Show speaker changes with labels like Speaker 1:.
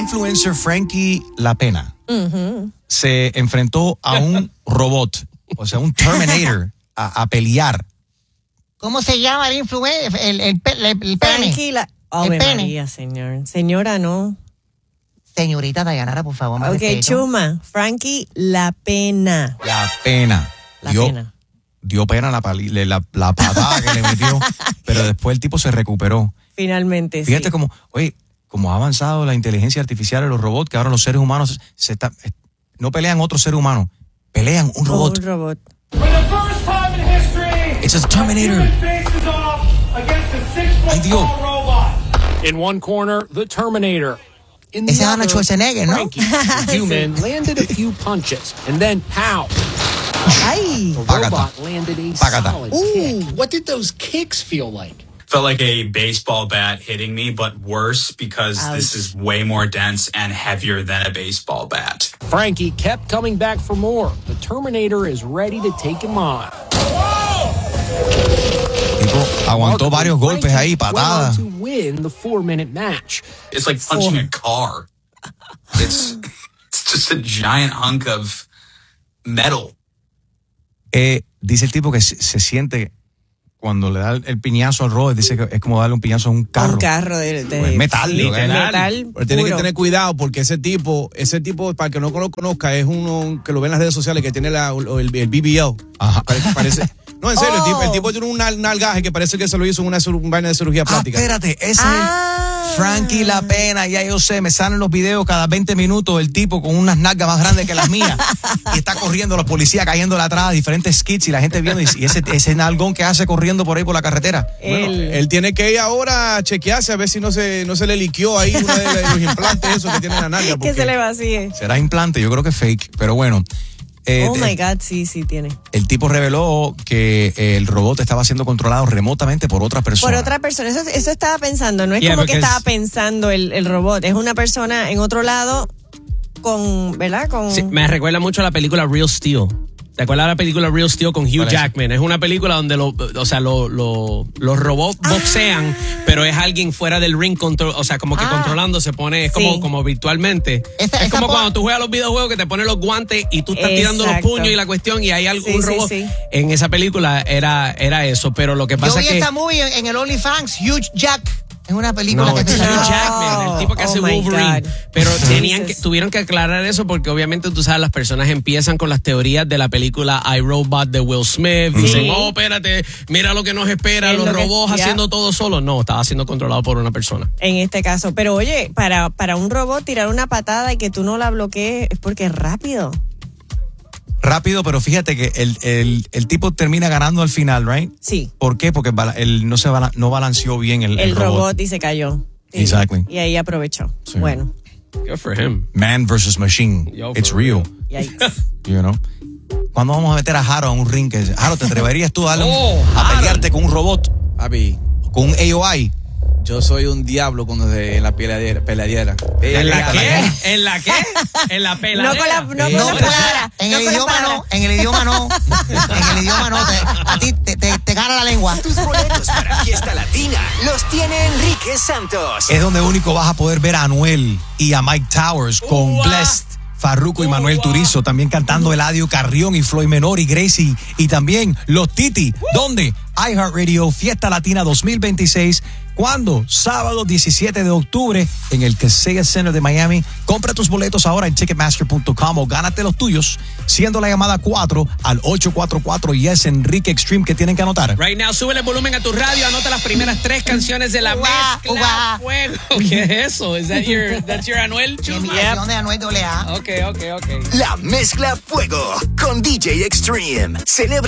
Speaker 1: influencer Frankie La Pena se enfrentó a un robot, o sea, un Terminator, a pelear.
Speaker 2: ¿Cómo se llama el influencer? El pene.
Speaker 3: Frankie La...
Speaker 2: El pene.
Speaker 3: María, señor. Señora, no.
Speaker 2: Señorita Dayanara, por favor, más
Speaker 3: Ok,
Speaker 2: respeto.
Speaker 3: Chuma. Frankie La Pena.
Speaker 1: La Pena.
Speaker 3: Pena.
Speaker 1: Dio pena la patada que le metió, pero después el tipo se recuperó.
Speaker 3: Finalmente,
Speaker 1: Fíjate
Speaker 3: sí.
Speaker 1: cómo ha avanzado la inteligencia artificial de los robots, que ahora los seres humanos no pelean otro ser humano, pelean un robot.
Speaker 3: Un robot.
Speaker 1: It's a Terminator. Ay, Dios.
Speaker 4: In one corner, the Terminator. In the
Speaker 2: Ese es Arnold
Speaker 4: other,
Speaker 2: Schwarzenegger, ¿no?
Speaker 4: Frankie, the human, landed a few punches, and then pow.
Speaker 3: Ay.
Speaker 4: The
Speaker 1: Pagata.
Speaker 4: robot landed a
Speaker 1: Pagata.
Speaker 4: solid kick. What did those kicks feel like?
Speaker 5: Felt like a baseball bat hitting me, but worse because this is way more dense and heavier than a baseball bat.
Speaker 4: Frankie kept coming back for more. The Terminator is ready to take him on.
Speaker 1: Tipo, aguantó varios golpes ahí, patadas.
Speaker 4: Went on to win the 4-minute match.
Speaker 5: It's like punching a car. It's just a giant hunk of metal.
Speaker 1: Dice el tipo que se siente cuando le da el piñazo al robot, dice que es como darle un piñazo a un carro.
Speaker 3: Un carro de
Speaker 1: Pues metal,
Speaker 3: sí,
Speaker 1: literal.
Speaker 3: metal
Speaker 6: Pero tiene que
Speaker 3: puro.
Speaker 6: tener cuidado porque ese tipo, para que no lo conozca, es uno que lo ve en las redes sociales que tiene el BBL.
Speaker 1: Ajá.
Speaker 6: Parece, no, en serio, el tipo tiene un algaje que parece que se lo hizo en una vaina de cirugía plástica.
Speaker 1: Espérate, ese es Frankie La Pena, ya yo sé, me salen los videos cada 20 minutos el tipo con unas nalgas más grandes que las mías y está corriendo, la policía cayéndole atrás, diferentes skits y la gente viendo y ese nalgón que hace corriendo por ahí por la carretera.
Speaker 6: Él tiene que ir ahora a chequearse a ver si no se le liqueó ahí uno de los implantes esos que tiene en la nalga.
Speaker 3: Que se le vacíe.
Speaker 1: Será implante, yo creo que es fake, pero bueno.
Speaker 3: Oh my God, sí tiene.
Speaker 1: El tipo reveló que el robot estaba siendo controlado remotamente por otra persona.
Speaker 3: Por otra persona, eso estaba pensando, no es como que estaba pensando el robot, es una persona en otro lado ¿verdad?
Speaker 7: Sí, me recuerda mucho a la película Real Steel. ¿Te acuerdas de la película Real Steel con Hugh Jackman? Es una película donde los robots boxean, pero es alguien fuera del ring, como que controlando, se pone, es como virtualmente. Es como cuando tú juegas los videojuegos que te ponen los guantes y tú estás tirando los puños y la cuestión y hay algún robot. Sí. En esa película era eso, pero lo que pasa es que...
Speaker 2: Yo vi esta movie en el OnlyFans, Hugh Jack. Es una película que
Speaker 7: Hugh Jackman, el tipo que hace Wolverine. Pero tuvieron que aclarar eso porque obviamente tú sabes, las personas empiezan con las teorías de la película iRobot de Will Smith. Dicen, espérate, mira lo que nos espera, los robots haciendo todo solo. No, estaba siendo controlado por una persona.
Speaker 3: En este caso. Pero oye, para un robot tirar una patada y que tú no la bloquees es porque es rápido.
Speaker 1: Rápido, pero fíjate que el tipo termina ganando al final, ¿right?
Speaker 3: Sí.
Speaker 1: ¿Por qué? Porque él no balanceó bien el
Speaker 3: robot y se cayó. Sí.
Speaker 1: Exactly.
Speaker 3: Y ahí aprovechó. Sí. Bueno.
Speaker 7: Good for him.
Speaker 1: Man versus machine. It's real. You know? ¿Cuándo vamos a meter a Jaro a un ring? Jaro, ¿te atreverías tú a pelearte con un robot?
Speaker 6: Papi.
Speaker 1: Con un AOI.
Speaker 6: Yo soy un diablo en la peleadera.
Speaker 7: ¿En la qué? ¿En la qué? En la peladera.
Speaker 3: No con la palabra.
Speaker 2: En el idioma no. En el idioma no. A ti te gana la lengua.
Speaker 8: Tus boletos para Fiesta Latina los tiene Enrique Santos.
Speaker 1: Es donde único vas a poder ver a Anuel y a Mike Towers con Blessed, Farruko y Manuel Turizo, también cantando Eladio Carrión y Floyd Menor y Gracie y también Los Titi. ¿Dónde? iHeartRadio Fiesta Latina 2026. ¿Cuándo? Sábado 17 de octubre en el Kaseya Center de Miami. Compra tus boletos ahora en Ticketmaster.com o gánate los tuyos siendo la llamada 4 al 844 Yes Enrique Extreme que tienen que anotar.
Speaker 7: Right now, súbele el volumen a tu radio, anota las primeras 3 canciones de la mezcla Fuego. ¿Qué es eso? That's your Anuel?
Speaker 2: Imitación de Anuel AA.
Speaker 7: Okay.
Speaker 8: La mezcla Fuego con DJ Extreme. Celebra